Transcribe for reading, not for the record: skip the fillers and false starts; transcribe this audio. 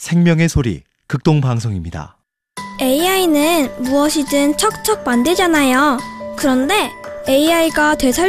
생명의 소리 극동방송입니다. AI는 무엇이든 척척 만들잖아요. 그런데 AI가 되살